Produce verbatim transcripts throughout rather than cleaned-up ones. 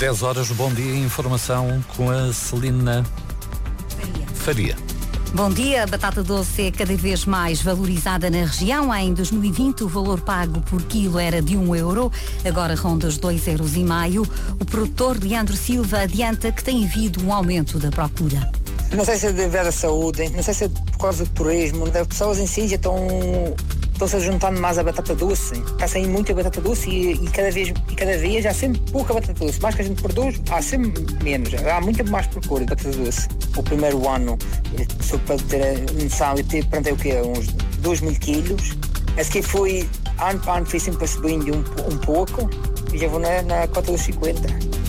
dez horas, bom dia, informação com a Celina Faria. Bom dia, a batata doce é cada vez mais valorizada na região. Em dois mil e vinte o valor pago por quilo era de um euro, agora ronda os dois euros e meio. O produtor Leandro Silva adianta que tem havido um aumento da procura. Não sei se é devido à saúde, não sei se é por causa do turismo, as pessoas em si já estão, estão-se a juntando mais a batata doce. Está saindo muita batata doce e, e, cada vez, e cada vez há sempre pouca batata doce. Mais que a gente produz, há sempre menos. Há muito mais procura de batata doce. O primeiro ano, só para ter noção, eu tive, plantei o quê? Uns dois mil quilos. Esse que foi, ano para ano, foi sempre subindo um, um pouco e já vou na, na cota dos cinquenta.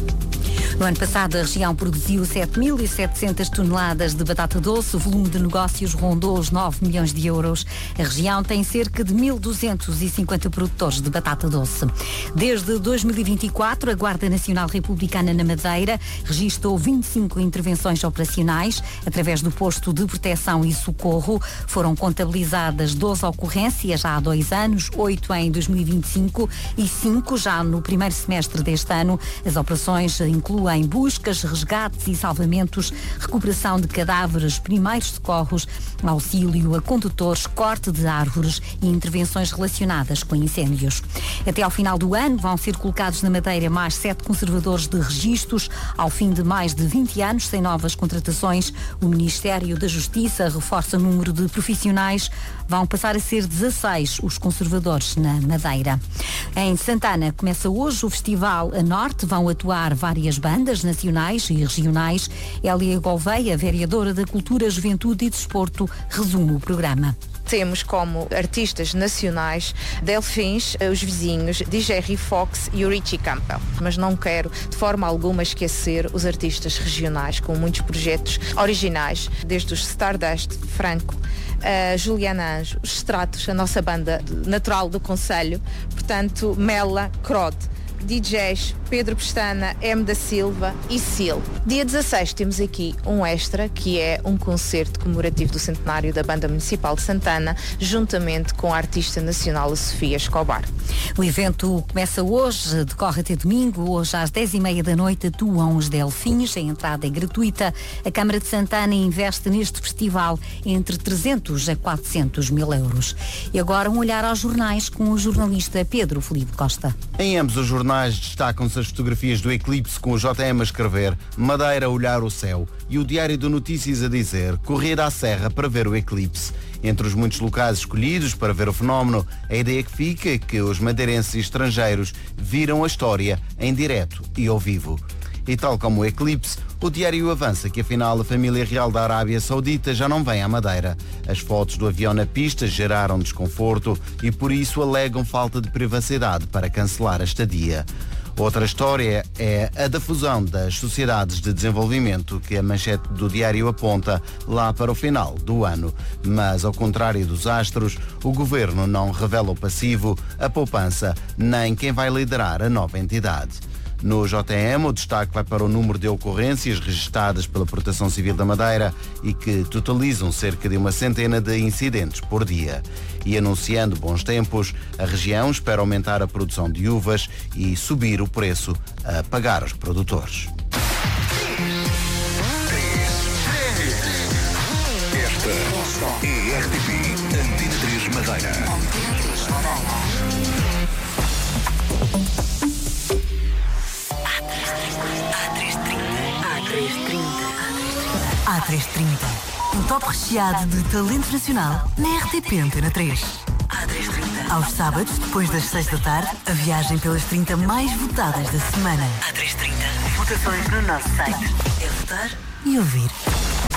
No ano passado, a região produziu sete mil e setecentas toneladas de batata doce. O volume de negócios rondou os nove milhões de euros. A região tem cerca de mil duzentos e cinquenta produtores de batata doce. Desde dois mil e vinte e quatro, a Guarda Nacional Republicana na Madeira registrou vinte e cinco intervenções operacionais. Através do posto de proteção e socorro, foram contabilizadas doze ocorrências há dois anos, oito em dois mil e vinte e cinco e cinco já no primeiro semestre deste ano. As operações incluem em buscas, resgates e salvamentos, recuperação de cadáveres, primeiros socorros, auxílio a condutores, corte de árvores e intervenções relacionadas com incêndios. Até ao final do ano vão ser colocados na Madeira mais sete conservadores de registros. Ao fim de mais de vinte anos, sem novas contratações, o Ministério da Justiça reforça o número de profissionais. Vão passar a ser dezasseis os conservadores na Madeira. Em Santana começa hoje o Festival A Norte. Vão atuar várias bandas nacionais e regionais. Hélia Gouveia, vereadora da Cultura, Juventude e Desporto, resume o programa. Temos como artistas nacionais Delfins, os vizinhos, D J Harry Fox e o Richie Campbell. Mas não quero de forma alguma esquecer os artistas regionais com muitos projetos originais, desde os Stardust, Franco, a Juliana Anjo, os Stratos, a nossa banda natural do Conselho, portanto Mela, Crod, D Js Pedro Pestana, M da Silva e Sil. Dia dezasseis temos aqui um extra, que é um concerto comemorativo do centenário da Banda Municipal de Santana, juntamente com a artista nacional Sofia Escobar. O evento começa hoje, decorre até domingo. Hoje às dez e meia da noite atuam os Delfins. A entrada é gratuita. A Câmara de Santana investe neste festival entre trezentos a quatrocentos mil euros. E agora um olhar aos jornais com o jornalista Pedro Felipe Costa. Em ambos os jornais destacam-se as fotografias do eclipse com o J M a escrever Madeira a olhar o céu e o Diário de Notícias a dizer corrida à serra para ver o eclipse. Entre os muitos locais escolhidos para ver o fenómeno, a ideia que fica é que os madeirenses e estrangeiros viram a história em direto e ao vivo. E tal como o eclipse, o diário avança que afinal a família real da Arábia Saudita já não vem à Madeira. As fotos do avião na pista geraram desconforto e por isso alegam falta de privacidade para cancelar a estadia. Outra história é a da fusão das sociedades de desenvolvimento que a manchete do diário aponta lá para o final do ano. Mas, ao contrário dos astros, o governo não revela o passivo, a poupança, nem quem vai liderar a nova entidade. No J M, o destaque vai para o número de ocorrências registadas pela Proteção Civil da Madeira e que totalizam cerca de uma centena de incidentes por dia. E anunciando bons tempos, a região espera aumentar a produção de uvas e subir o preço a pagar aos produtores. Esta é a R T P Antena três Madeira. A trezentos e trinta. Um top recheado de talento nacional na R T P Antena três. A trezentos e trinta. Aos sábados, depois das seis da tarde, a viagem pelas trinta mais votadas da semana. A trezentos e trinta. Votações no nosso site. É votar e ouvir.